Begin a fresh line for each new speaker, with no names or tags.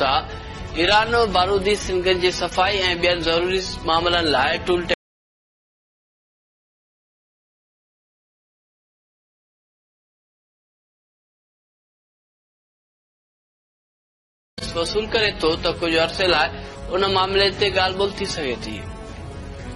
था ईरान बारूदी सिंगनि जी सफ़ाई ऐं ॿियनि ज़रूरी मामलनि लाइ टूल वसूल करे थो त कुझु अरसे लाइ उन मामले ते ॻाल्हि ॿोल्हि थी सघे थी।